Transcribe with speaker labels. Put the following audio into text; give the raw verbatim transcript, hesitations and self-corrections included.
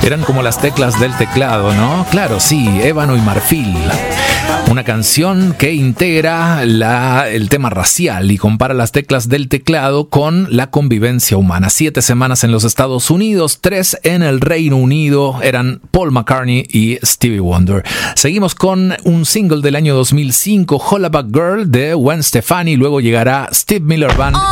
Speaker 1: Eran como las teclas del teclado, ¿no? Claro, sí, ébano y marfil. Una canción que integra la, el tema racial y compara las teclas del teclado con la convivencia humana. Siete semanas en los Estados Unidos, tres en el Reino Unido. Eran Paul McCartney y Stevie Wonder. Seguimos con un single del año dos mil cinco, Hollaback Girl, de Gwen Stefani. Luego llegará Steve Miller Band.